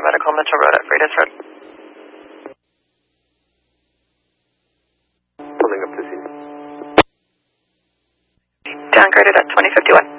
Medical Mitchell Road at Freitas Road. Pulling up to scene. Downgraded at 2051.